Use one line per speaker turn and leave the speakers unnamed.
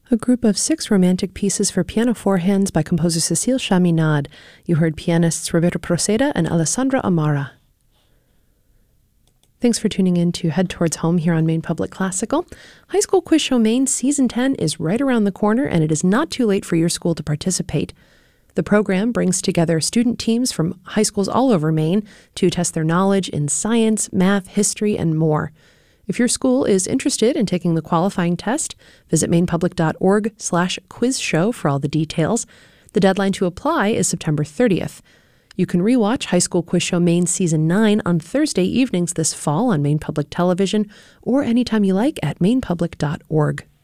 A group of 6 romantic pieces for piano four hands by composer Cécile Chaminade. You heard pianists Roberto Proceda and Alessandra Amara. Thanks for tuning in to Head Towards Home here on Maine Public Classical. High School Quiz Show Maine Season 10 is right around the corner, and it is not too late for your school to participate. The program brings together student teams from high schools all over Maine to test their knowledge in science, math, history, and more. If your school is interested in taking the qualifying test, visit mainepublic.org/quiz show for all the details. The deadline to apply is September 30th. You can rewatch High School Quiz Show Maine Season 9 on Thursday evenings this fall on Maine Public Television or anytime you like at mainepublic.org.